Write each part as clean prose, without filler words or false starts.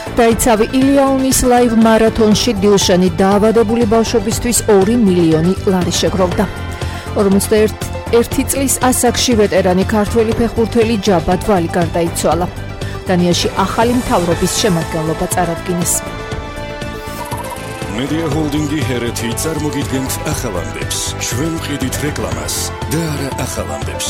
დაიცავი ილიაუნის ლაივ მარათონში დილშენი დაავადებული ბავშვებისთვის 2 მილიონი ლარი შეგროვდა. 51 წლის ასაკში ვეტერანი ქართველი ფეხბურთელი ჯაბა დვალი გარდაიცვალა. დანიაში ახალი მთავრობის შემადგენლობა წარადგინეს. Media Holding-ი ჰერეთი წარმოგიდგენთ ახალამდებს. ჩვენ ვყიდით რეკლამას და არა ახალამდებს.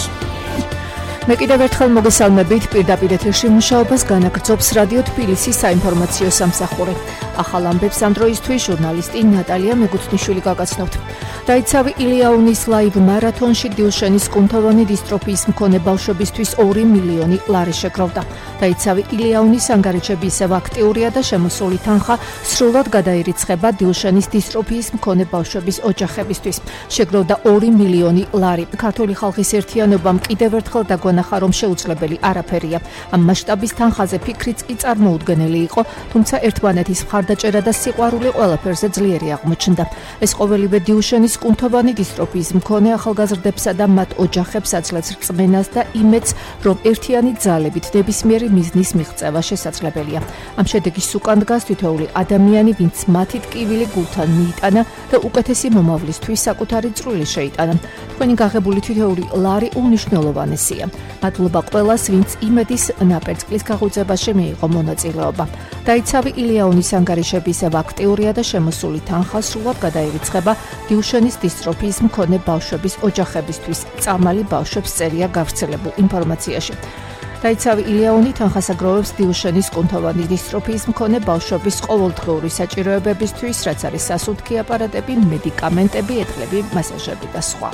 მე კიდევ ერთხელ მოგესალმებით პირდაპირ ეთერში მუშაობას განაგრძობს რადიო თბილისის საინფორმაციო სამსახური. ახალ ამბებს ამ დროისთვის ჟურნალისტი ნატალია მეგუთნიშვილი გაგაცნობთ. დაიცავი ილიაუნის ლაივ მარათონში დილშენის კუნთოვანი დისტროფიის მქონე ბავშვებისთვის 2 მილიონი ლარი შეგროვდა. დაიცავი ილიაუნის ანგარიშები ისევ აქტიურია და შემოსული თანხა სრულად გადაირიცხება დილშენის დისტროფიის მქონე ბავშვების ოჯახებისთვის. შეგროვდა 2 მილიონი ლარი. ქართული ხალხის ერთიანობამ კიდევ ერთხელ დაგვანახა, რომ შეუძლებელი არაფერია. ამ მასშტაბის თანხაზე ფიქრიც კი წარმოუდგენელი იყო, თუმცა ერთმანეთის მხარდაჭერა და სიყვარული ყველაფერზე ძლიერი აღმოჩნდა. ეს ყოველივე დილშენის კუნთოვანი დისტროფიის მქონე ახალგაზრდებსა და მათ ოჯახებს აძლევს რწმენას და იმედს, რომ ერთიანი ძალებით ნებისმიერი მიზნის მიღწევა შესაძლებელია. ამ შედეგის უკან დგას თითოეული ადამიანი, ვინც მათი ტკივილი გულთან მიიტანა და უკეთესი მომავლისთვის საკუთარი წვლილი შეიტანა. თქვენი გაღებული თითოეული ლარი უნიშნელოვანესია. მადლობა ყველას, ვინც იმედის ნაპერწკლის გაღვიძებაში მიიღო მონაწილეობა. დაიცავი ილიაუნის ანგარიშები ისევ აქტიურია და შემოსული თანხა სრულად გადაირიცხება დილშენის დისტროფიის მქონე ბავშვების ოჯახებისთვის. წამალი ბავშვებს წერია გავრცელებულ ინფორმაციაში. დაიცავი ილიაუნი თანხას აგროვებს დილშენის კუნთოვანი დისტროფიის მქონე ბავშვების ყოველდღიური საჭიროებებისთვის, რაც არის სასუნთქი აპარატები, მედიკამენტები, ეტლები, მასაჟები და სხვა.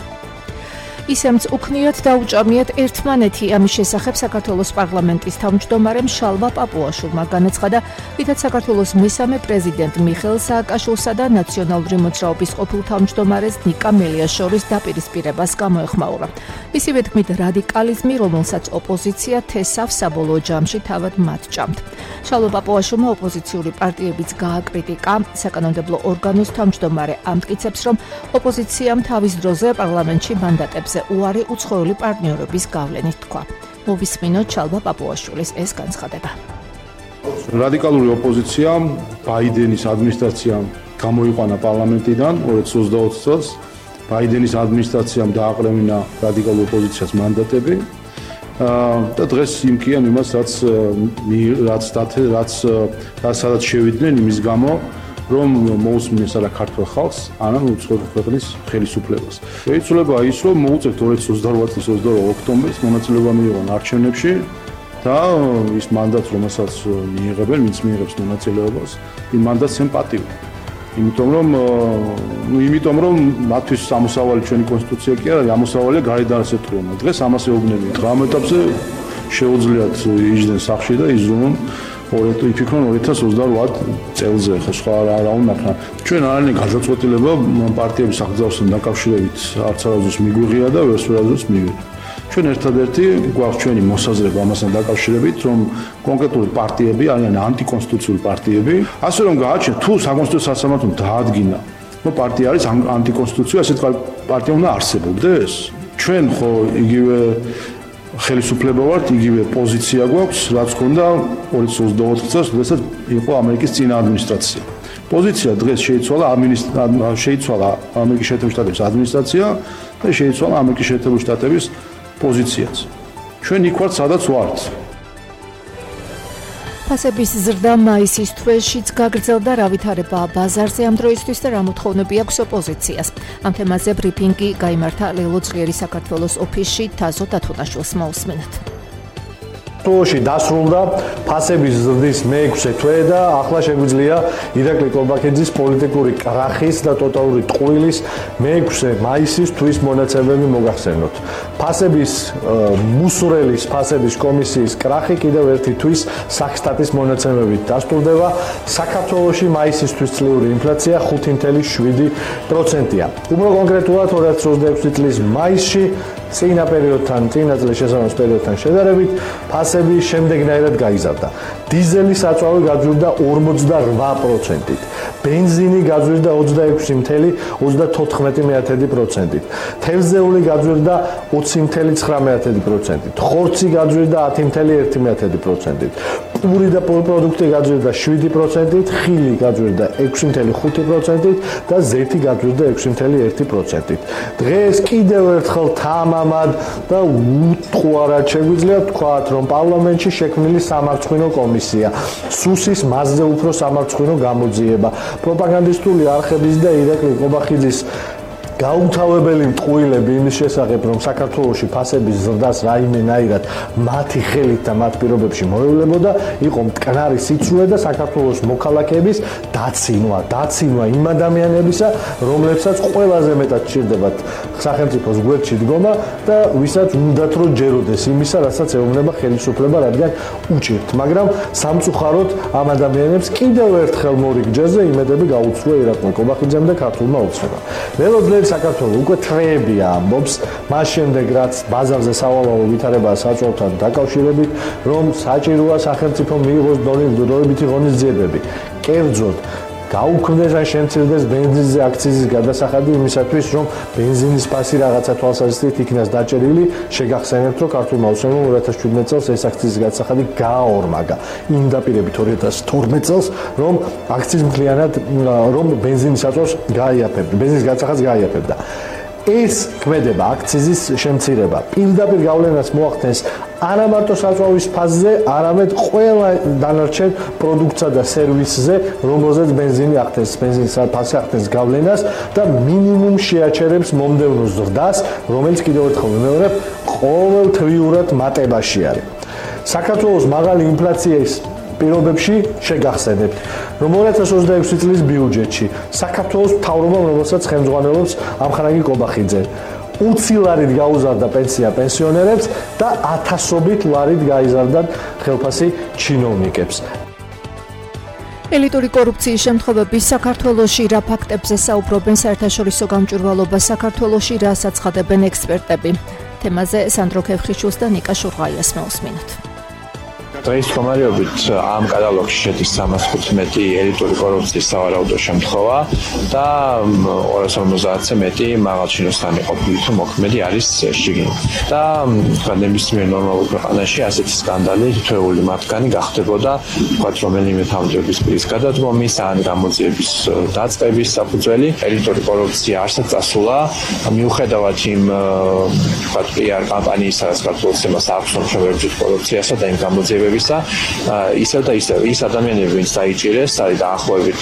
ისემც უქნიათ დაუჭამიათ ერთმანეთი. ამის შესახებ საქართველოს პარლამენტის თავმჯდომარემ შალვა პაპუაშვილმა განაცხადა, რითაც საქართველოს მესამე პრეზიდენტ მიხეილ სააკაშვილსა და ნაციონალური მოძრაობის ყოფილ თავმჯდომარეს ნიკა მელიაშორის დაპირისპირებას გამოეხმაურა. მისივე თქმით, რადიკალიზმი, რომელსაც ოპოზიცია თესავ საბოლოო ჯამში თავად მათ ჭამთ. შალვა პაპუაშვილმა ოპოზიციური პარტიებიც გააკრიტიკა. საკანონმდებლო ორგანოს თავმჯდომარე ამტკიცებს, რომ ოპოზიციამ თავის დროზე პარლამენტში მანდატებს უარი უცხოელი პარტნიორების გავლენით თქვა. მოვისმინოთ შალვა პაპუაშვილის ეს განცხადება. რადიკალური ოპოზიცია ბაიდენის ადმინისტრაციამ გამოიყვანა პარლამენტიდან 2020 წელს. ბაიდენის ადმინისტრაციამ დააყრევინა რადიკალურ ოპოზიციას მანდატები და დღეს იმკიან იმას, რაც შევიდნენ იმის გამო, რომ მოусმინეს არა ქართულ ხალხს, არამედ უცხოელი ქვეყნის ხელისუფლებას. შეიძლება ის, რომ მოუწევთ 2028 წლის 22 ოქტომბერს მონაწილეობა მიიღონ არჩევნებში და ის მანდატს, რომელსაც მიიღებენ, ვინც მიიღებს მონაწილეობას, იმ მანდატს ემპატიო. იმიტომ რომ მათთვის ამოსავალი ჩვენი კონსტიტუცია კი არა, ამოსავალია გარედარსეთროება. დღეს ამას ეუბნებიან. დღევამ ეტაპზე შეუძლიათ იჯდნენ სახლში და იზრუნონ იფიქრონ 2028 წელზე, ხო სხვა რა უნდა ქნა. ჩვენ არანაირი გადაწყვეტილება პარტიების აღძარსთან დაკავშირებით არც არასდროს მიგვიღია და ვერასდროს მივიღეთ. ჩვენ ერთადერთი გვაქვს ჩვენი მოსაზრება ამასთან დაკავშირებით, რომ კონკრეტული პარტიები არიან ანტიკონსტიტუციური პარტიები, ასე რომ გააჩნიათ თუ საკონსტიტუციო სასამართლომ დაადგინა, რომ პარტია არის ანტიკონსტიტუციური, ასეთ პარტია უნდა არსებობდეს. ჩვენ ხო იგივე ხელისუფლება ვართ, იგივე პოზიცია გვაქვს, რაც ჰქონდა 2024 წელს, როდესაც იყო ამერიკის წინა ადმინისტრაცია. პოზიცია დღეს შეიცვალა ამერიკის შეერთებული შტატების ადმინისტრაცია და შეიცვალა ამერიკის შეერთებული შტატების პოზიციაც. ჩვენ იქ ვართ, სადაც ვართ. ფასების ზრდა მაისის თვეშიც გაგრძელდა, რა ვითარებაა ბაზარზე ამ დროისთვის და რა მოთხოვნები აქვს ოპოზიციას. ამ თემაზე ბრიფინგი გაიმართა ლელო ძლიერი საქართველოს ოფისში. თაზო დათუნაშვილს მოусმინოთ. თოში დასრულდა ფასების ზრდის მე-6 თვე და ახლა შეგვიძლია ირაკლი კობაქიძის პოლიტიკური კრახის და ტოტალური ტყუილის მე-6 მაისის თვის მონაცემები მოგახსენოთ. ფასების მუსურელის ფასების კომისიის კრახი კიდევ ერთი თვის საქსტატის მონაცემებით დასტურდება. საქართველოში მაისისთვის წლიური ინფლაცია 5.7%-ია. უფრო კონკრეტულად 2026 წლის მაისში წინა წლის შესაბამის პერიოდთან შედარებით ფასები შემდეგნაირად გაიზარდა. დიზელი საწვავი გაძვირდა 48%-ით, ბენზინი გაძვირდა 26.34%-ით, თევზეული გაძვირდა 20.9%-ით, ხორცი გაძვირდა 10.1%-ით, პური და პოლიპროდუქტი გაძვირდა 7%-ით, ხილი გაძვირდა 6.5%-ით და ზეთი გაძვირდა 6.1%-ით. დღეს კიდევ ერთხელ თამამად და უთხოვარად შეგვიძლია ვთქვათ, რომ პარლამენტში შექმნილი სამარცხვინო კომისია, სუსის მასზე უფრო სამარცხვინო გამოძიება, პროპაგანდისტული არხების და ირაკლი ყობახიძის გაუმთავრებელი მტყუილები იმის შესახებ, რომ საქართველოში ფასების ზრდას რაიმენაირად მათი ხელით და მათ პირობებში მოევლებოდა, იყო მტკნარი სიცრუე და საქართველოს მოქალაქეების დაცინვა იმ ადამიანებისა, რომლებსაც ყველაზე მეტად სჭირდებათ სახელმწიფოს გვერდში დგომა და ვისაც უნდათ რომ ჯეროდეს იმისა, რასაც ეუბნება ხელისუფლება, რადგან უჭირთ, მაგრამ სამწუხაროდ ამ ადამიანებს კიდევ ერთხელ მორიგჯერზე იმედები გაუცრუა ირაკლი ყობახიძემ და ქართულმა ოცნებამ. ველოდნელ საქართველოს უკვე თრეებია ამბობს, მას შემდეგ რაც ბაზარზე სავალალო ვითარებაა საწოლთან დაკავშირებით, რომ საჭიროა სახელმწიფომ მიიღოს დროებითი ღონისძიებები. კერძოდ გაუქმდეს ან შემცირდეს ბენზინზე აქციზის გადასახადი იმისათვის, რომ ბენზინის ფასი რაღაცა თვალსაზრისით იქნას დაჭერილი. შეგახსენებთ, რომ ქართულმა ოცნებამ 2017 წელს ეს აქციზის გადასახადი გააორმაგა. იმ დაპირებით 2012 წელს, რომ აქციზი მთლიანად რომ ბენზინის საწოლს გაიაფებდა, ბენზინის გადასახადს გაიაფებდა. ეს ქმედება აქციზის შემცირება პირდაპირ გავლენას მოახდენს არა მარტო საწვავის ფასზე, არამედ ყველა დანარჩენ პროდუქტსა და სერვისზე, რომელზეც ბენზინი ახდენს, ბენზინის ფასი ახდენს გავლენას და მინიმუმ შეაჩერებს მომდევნო ზრდას, რომელიც კიდევ ერთხელ ვიმეორებ, ყოველთვიურად მატებაში არის. საქართველოს მაღალი ინფლაციის პირობებში შეგახსენებთ, რომ 2026 წლის ბიუჯეტში საქართველოს მთავრობამ, რომელსაც ხელმძღვანელობს ამხანაგი ყობახიძე, 20 ლარით გაუზარდა პენსია პენსიონერებს და 1000-ობით ლარით გაიზარდათ ხელფასი ჩინოვნიკებს. ელიტური კორუფციის შემთხვევების საქართველოში რა ფაქტებზე საუბრობენ საერთაშორისო გამჭვირვალობა საქართველოში, რა საცხადებენ ექსპერტები. თემაზე სანდრო ქეფხიშვილს და ნიკა შურღაიას მოვსმინოთ. დღეს მდგომარეობით ამ კატალოგში შედის 315 ელიტური კორუფციის სავარაუდო შემთხვევა და 250-ზე მეტი მაღალჩინოსანი ყოფილი თუ მოქმედი არის შიგნით. და ნებისმიერ ნორმალურ ქვეყანაში ასეთი სკანდალი თითოეული მათგანი გახდებოდა, ვთქვათ, რომელიმე თავმჯდომარის პირის გადადგომის ან გამოძიების დაწყების საფუძველი. ელიტური კორუფცია არსად წასულა, მიუხედავად იმ ვთქვათ, PR კამპანიისა, რაც საქართველოს იმას აქვს, რომ შევებჯით კორუფციასა და იმ გამოძიებებს ისევ და ისევ ის ადამიანები, ვინც დაიჭირეს, არის დაახლოებით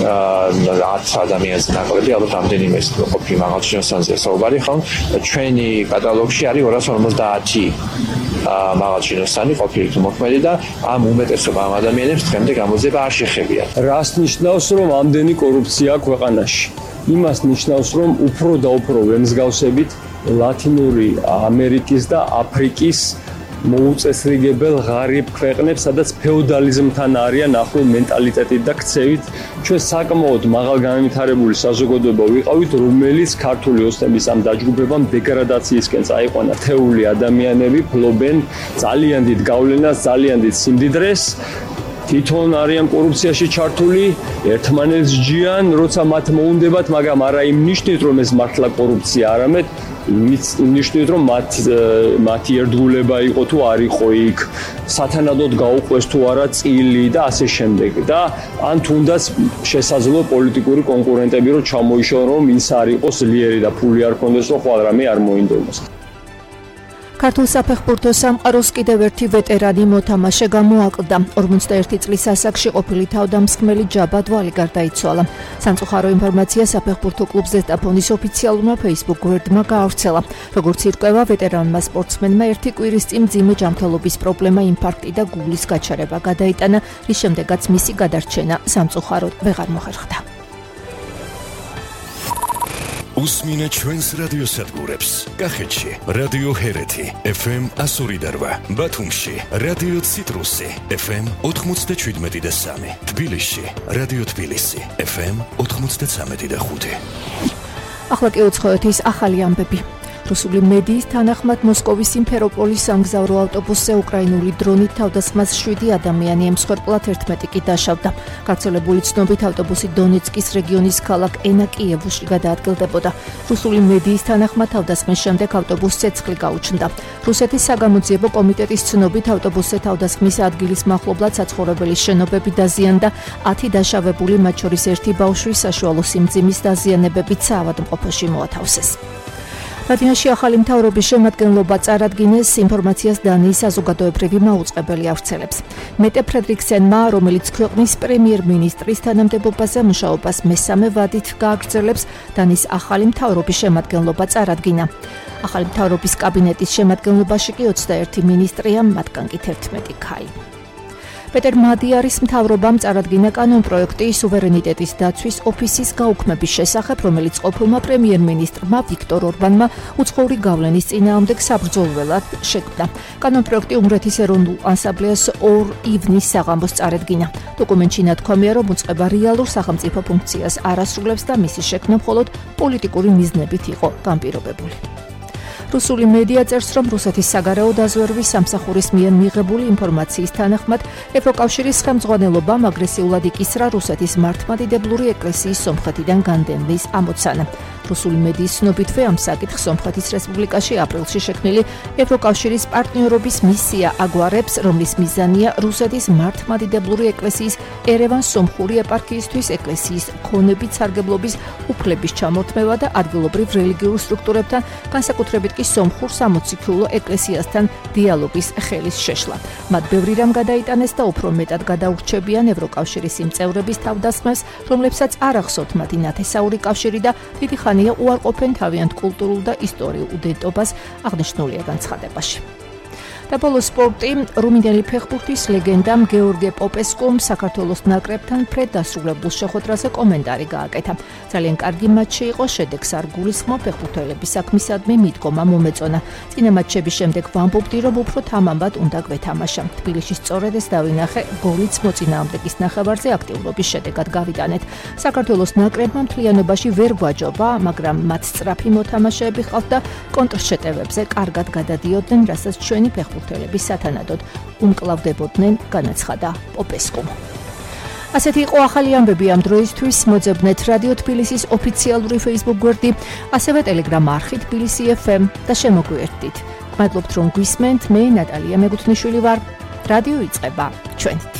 10 ადამიანზე ნაკლები, ალბათ რამდენიმე ყოფილი მაღალჩინოსანზე საუბარი ხომ. ჩვენი კატალოგში არის 250 მაღალჩინოსანი ყოფილი თუ მოქმედი და ამ უმეტესობა ამ ადამიანებს დღემდე გამოძიება არ შეხებია. რას ნიშნავს, რომ ამდენი კორუფცია ქვეყანაში? იმას ნიშნავს, რომ უფრო და უფრო ვემსგავსებით ლათინური ამერიკის და აფრიკის მოუწესრიგებელ ღარიბ ქვეყნებს, სადაც ფეოდალიზმთან არიან ახლო მენტალიტეტით და ქცევით, ჩვენ საკმაოდ მაღალ განვითარებული საზოგადოება ვიყავით, რომელიც ქართული ოცნების ამ დაჯგუფებამ დეგრადაციისკენ წაიყვანა. თეული ადამიანები ფლობენ ძალიან დიდ გავლენას, ძალიან დიდ სიმდიდრეს, თვითონ არიან კორუფციაში ჩართული, ერთმანეთს ჯიან, როცა მათ მოუნდებათ, მაგრამ არა იმ ნიშნით, რომ ეს მართლა კორუფცია, არამედ იმ ნიშნით, რომ მათი ერთგულება იყო თუ არ იყო იქ, სათანადოდ გაუყვეს თუ არა წილი და ასე შემდეგ. და ან თუნდაც შესაძლოა პოლიტიკური კონკურენტები რომ ჩამოიშორონ, რომ ის არ იყოს ძლიერი და ფული არ ქონდეს, რომ ხვალ რამე არ მოინდომოს. ქართულ საფეხბურთო სამყაროს კიდევ ერთი ვეტერანი მოთამაშე გამოაკლდა. 41 წლის ასაკში ყოფილი თავდამსხმელი ჯაბა დვალი გარდაიცვალა. სამწუხარო ინფორმაცია საფეხბურთო კლუბ ზესტაფონის ოფიციალურმა Facebook გვერდმა გაავრცელა. როგორც ირკვევა, ვეტერანმა სპორტსმენმა ერთი კვირის წინ მძიმე ჯანმრთელობის პრობლემა, ინფარქტი და გუგლის გაჩერება გადაიტანა, რის შემდეგაც მისი გადარჩენა სამწუხაროდ ვეღარ მოხერხდა. უსმინე ჩვენს რადიოსადგურებს. კახეთში რადიო ჰერეთი FM 102.8, ბათუმში რადიო ციტრუსი FM 97.3, თბილისში რადიო თბილისი FM 93.5. ახლა კი უცხოეთის ახალი ამბები. რუსული მედიის თანახმად მოსკოვის სიმფეროპოლის სამგზავრო ავტობუსზე უკრაინული დრონით თავდასხმას 7 ადამიანი ემსხვერპლად 11 კი დაშავდა. გავრცელებული ცნობით ავტობუსი დონეცკის რეგიონის ქალაქ ენაკიევში გადაადგილდებოდა. რუსული მედიის თანახმად თავდასხმის შემდეგ ავტობუსს ცეცხლი გაუჩნდა. რუსეთის საგამოძიებო კომიტეტის ცნობით ავტობუსზე თავდასხმის ადგილის მახლობლად საცხოვრებელი შენობები დაზიანდა, 10 დაშავებული, მათ შორის 1 ბავშვის საშუალო სიმძიმის დაზიანებებით საავადმყოფოში მოათავსეს. რადიაში ახალი მთავრობის შემადგენლობა წარადგინეს ინფორმაციას დანიის საზოგადოებრივი მაუწყებელი ავრცელებს. მეტე ფრედრიქსენმა, რომელიც ქვეყნის პრემიერ-მინისტრის თანამდებობაზე მუშაობას მესამე ვადით გააგრძელებს, დანიის ახალი მთავრობის შემადგენლობა წარადგინა. ახალი მთავრობის კაბინეტის შემადგენლობაში კი 21 მინისტრია, მათგან კი 11 ქალი. პეტერ მადიარის მთავრობამ წარადგინა კანონპროექტი სუვერენიტეტის დაცვის ოფისის გაუქმების შესახებ, რომელიც ყოფილმა პრემიერ-მინისტრმა ვიქტორ ორბანმა უცხოური გავლენის წინააღმდეგ საბრძოლველად შექმნა. კანონპროექტი უნგრეთის ეროვნულ ასამბლეას 2 ივნის საღამოს წარადგინა. დოკუმენტში ნათქვამია, რომ უწყება რეალურ სახელმწიფო ფუნქციას არ ასრულებს და მისი შექმნა მხოლოდ პოლიტიკური მიზნებით იყო განპირობებული. რუსული მედია წერს, რომ რუსეთის საგარეო დაზვერვის სამსახურის მიერ მიღებული ინფორმაციის თანახმად ევროკავშირის ხელმძღვანელობამ აგრესიულად იკისრა რუსეთის მართლმადიდებლური ეკლესიის სომხეთიდან განდევნის ამოცანა. რუსული მედიის ცნობითვე ამ საკითხს სომხეთის რესპუბლიკაში აპრილში შექმნილი ევროკავშირის პარტნიორობის მისია აგვარებს, რომლის მიზანია რუსეთის მართლმადიდებლური ეკლესიის ერევან-სომხური ეპარქიისთვის ეკლესიის ქონებით სარგებლობის უფლების ჩამორთმევა და ადგილობრივ რელიგიურ სტრუქტურებთან, განსაკუთრებით კი სომხურ სამოციქულო ეკლესიასთან დიალოგის ხელის შეშლა. მათ ბევრი რამ გადაიტანეს და უფრო მეტად გადაურჩებიან ევროკავშირის იმ წევრების თავდასხმას, რომლებსაც არ ახსოვთ მათი ნათესაური კავშირი და დიდი ხანია უარყოფენ თავიანთ კულტურულ და ისტორიულ უდენტობას, აღნიშნულია განცხადებაში. და ბოლოს სპორტი, რუმინელი ფეხბურთის ლეგენდამ გეორგე პოპესკუმ საქართველოს ნაკრებთან ფრედ დასრულებულ შეხვედრაზე კომენტარი გააკეთა. ძალიან კარგი მატჩი იყო, შედეგს არ გულისხმობ, ფეხბურთელების საქმისადმი მიდგომა მომეწონა. წინა მატჩების შემდეგ ვამბობდი, რომ უფრო თამამად უნდა გვეთამაშა. თბილისში სწორედ ეს დავინახე, გოლიც მოწინააღმდეგის ნახევარზე აქტიურობის შედეგად გავიტანეთ. საქართველოს ნაკრებმა მთლიანობაში ვერ გვაჯობა, მაგრამ მათ სწრაფი მოთამაშეები ჰყავთ და კონტრშეტევებზე კარგად გადადიოდნენ, რასაც ჩვენი ფეხბურთელების სათანადოდ უმკლავდებოდნენ, განაცხადა პოპესკუმ. ასეთი იყო ახალი ამბები ამ დროისთვის. მოძებნეთ რადიო თბილისის ოფიციალური Facebook გვერდი, ასევე Telegram არხი თბილისი FM და შემოგვიერთდით. მადლობთ რომ გვისმენთ, მე ნატალია მეგუთნიშვილი ვარ. რადიო იწყება ჩვენით.